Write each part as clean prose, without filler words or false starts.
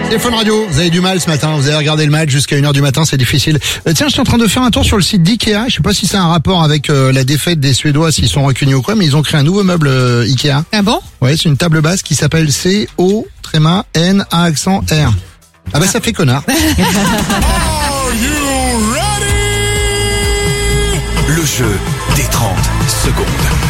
C'est Fun Radio, vous avez du mal ce matin, vous avez regardé le match jusqu'à 1h du matin, c'est difficile. Tiens, je suis en train de faire un tour sur le site d'Ikea, je sais pas si c'est un rapport avec la défaite des Suédois, s'ils sont rancuniers ou quoi, mais ils ont créé un nouveau meuble Ikea. Ah bon? Ouais, c'est une table basse qui s'appelle C-O-N-A-R. Ah bah ça fait connard. Le jeu des 30 secondes.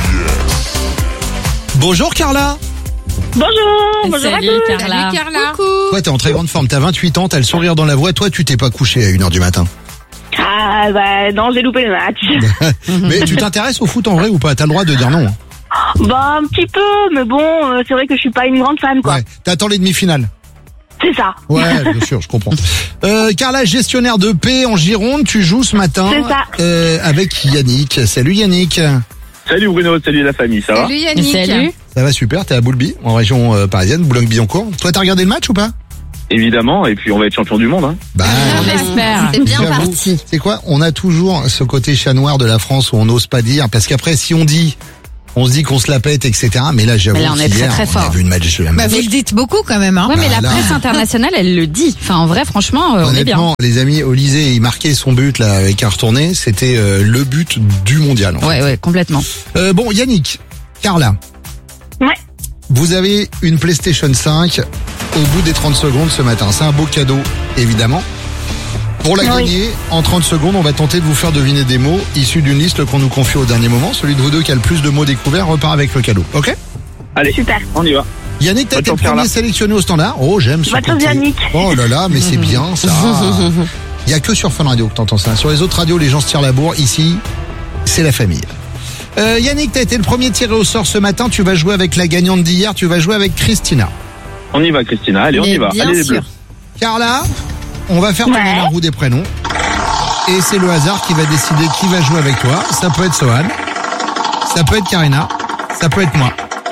Bonjour Carla. Bonjour à Salut tous. Carla. Salut Carla. Coucou. Toi t'es en très grande forme, t'as 28 ans, t'as le sourire dans la voix, toi tu t'es pas couché à 1h du matin. Ah bah non, j'ai loupé le match. Mais tu t'intéresses au foot en vrai ou pas? T'as le droit de dire non. Bah un petit peu, mais bon, c'est vrai que je suis pas une grande fan quoi. Ouais, t'attends les demi-finales. C'est ça. Ouais, bien sûr, je comprends. Carla, gestionnaire de paix en Gironde, tu joues ce matin C'est ça. avec Yannick. Salut Yannick. Salut Bruno, salut la famille, ça va? Salut Yannick. Salut. Ça va super, t'es à Boulby, en région parisienne, Boulogne-Billancourt. Toi, t'as regardé le match ou pas? Évidemment, et puis on va être champion du monde. Hein. Bah, On espère. C'est bien j'avoue. parti. C'est quoi? On a toujours ce côté chat noir de la France où on n'ose pas dire, parce qu'après, si on dit, on se dit qu'on se la pète, etc. Mais là, j'avoue, Mais là, on est qu'hier, très, très on a fort. vu une match. Bah, vous le dites beaucoup quand même, hein. Ouais, mais Bah, la là. presse internationale, elle le dit. Enfin, en vrai, franchement, on est bien. Honnêtement, les amis, Olysée, il marquait son but là avec un retourné. C'était le but du mondial. en fait. Ouais, complètement. Bon, Yannick, Carla. Ouais. Vous avez une PlayStation 5 au bout des 30 secondes ce matin. C'est un beau cadeau, évidemment. Pour la Oui. gagner, en 30 secondes, on va tenter de vous faire deviner des mots issus d'une liste qu'on nous confie au dernier moment. Celui de vous deux qui a le plus de mots découverts repart avec le cadeau. Ok? Allez, Super. on y va. Yannick, t'as été Bonne le chance, premier Carla. sélectionné au standard. Oh, j'aime ce Bonne chance, côté. Yannick. Oh là là, mais c'est bien ça. Il y a que sur Fun Radio que t'entends ça. Sur les autres radios, les gens se tirent la bourre. Ici, c'est la famille. Yannick, t'as été le premier tiré au sort ce matin. Tu vas jouer avec la gagnante d'hier. Tu vas jouer avec Christina. On y va Christina, allez on Mais y va. bien Allez les sûr. bleus. Carla, on va faire tourner Ouais. la roue des prénoms. Et c'est le hasard qui va décider qui va jouer avec toi. Ça peut être Sohan, ça peut être Karina, ça peut être moi.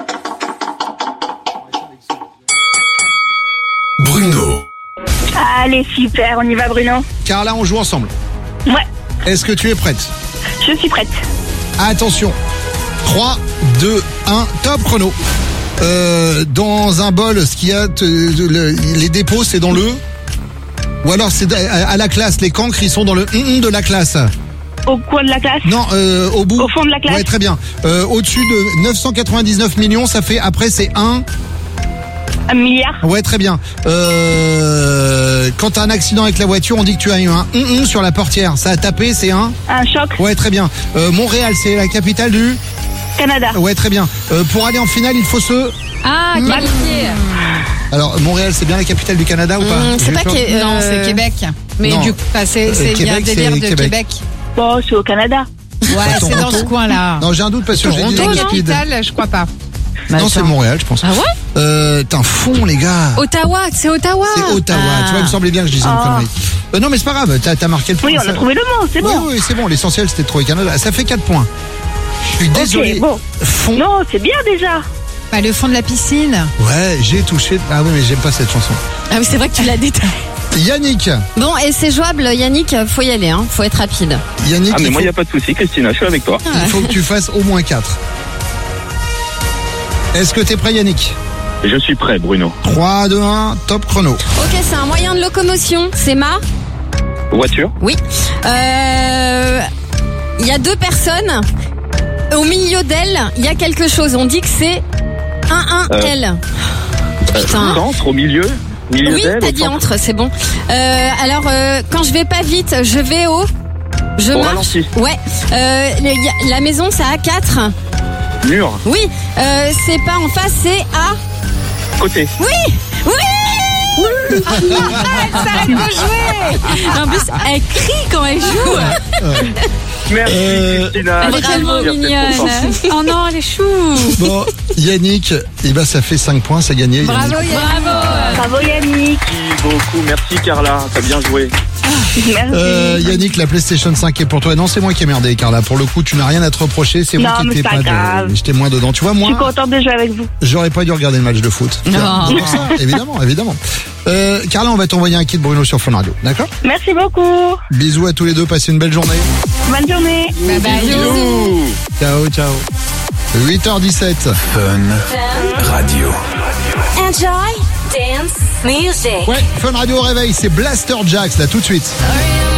Bruno. Allez, super, on y va Bruno. Carla, on joue ensemble. Ouais, Est-ce que tu es prête? je suis prête. Attention. 3, 2, 1, top chrono. Dans un bol, ce qu'il y a, les dépôts, c'est dans le... Ou alors c'est à la classe, les cancres, ils sont dans le de la classe. Au coin de la classe. Non, au bout. Au fond de la classe. Ouais, très bien. Au-dessus de 999 millions, ça fait, après c'est 1... 1 milliard. Ouais, très bien. Quand t'as un accident avec la voiture, on dit que tu as eu un sur la portière. Ça a tapé, c'est un... Un choc. Ouais, très bien. Montréal, c'est la capitale du... Canada. Ouais, très bien. Pour aller en finale, il faut se... Ah, qualifié. Alors, Montréal, c'est bien la capitale du Canada ou pas? C'est pas J'ai peur. Non, c'est Québec. Mais Non. du coup, c'est il y a un Québec, délire c'est de Québec. Québec. Bon, c'est au Canada. Ouais, c'est dans Toronto. ce coin-là. Non, j'ai un doute parce que j'ai dit La dans le speed. capitale, je crois pas. Non, c'est Montréal, je pense. Ah ouais? T'es un fond, les gars. Ottawa, c'est Ottawa. C'est Ottawa. Tu vois, il me semblait bien que je disais une connerie. Non, mais c'est pas grave. T'as marqué le point. Oui, on a trouvé le mot, c'est bon. Oui, c'est bon. L'essentiel, c'était de trouver Canada. Ça fait 4 points. Je suis désolé. Ok, bon. Fond. Non, c'est bien déjà. Bah, le fond de la piscine. Ouais, j'ai touché. Ah oui, mais j'aime pas cette chanson. Ah oui, c'est vrai que tu l'as détaillé. Yannick. Bon, et c'est jouable, Yannick, faut y aller, hein. Faut être rapide. Yannick, Ah mais il moi faut, y a pas de souci Christina, je suis avec toi. il faut que tu fasses au moins 4. Est-ce que t'es prêt, Yannick? Je suis prêt Bruno. 3, 2, 1, top chrono. Ok, c'est un moyen de locomotion. C'est ma... Voiture, Oui. Il y a 2 personnes. Au milieu d'elles, il y a quelque chose. On dit que c'est un L. Putain. centre, au milieu Oui, d'elle, t'as au dit centre. entre, c'est bon. Alors, quand je vais pas vite, je vais au... Je Au marche. ralenti. Ouais. La maison, ça a 4. Mur, Oui. C'est pas en face, c'est à... côté. Oui. Elle s'arrête de jouer. En plus, elle crie quand elle joue. Merci Christina. Elle est tellement Merci, mignonne. Oh non, elle est chou. Bon, Yannick, ça fait 5 points, c'est gagné. Bravo, Yannick. Yannick. Bravo Yannick. Merci beaucoup, merci Carla, t'as bien joué. Merci. Yannick, la PlayStation 5 est pour toi. Non, c'est moi qui ai merdé, Carla. Pour le coup, tu n'as rien à te reprocher. C'est moi Non, qui mais t'ai c'est pas grave. j'étais moins dedans. Tu vois, Je suis moi, contente de jouer avec vous. j'aurais pas dû regarder le match de foot. Non. C'est pour ça, évidemment. Carla, on va t'envoyer un kit Bruno sur Fun Radio. D'accord? Merci beaucoup. Bisous à tous les deux. Passez une belle journée. Bonne journée. Bye bye. Bisous. Ciao. 8h17. Fun Radio. Enjoy, dance, Ouais, Fun Radio au réveil, c'est Blaster Jacks là tout de suite.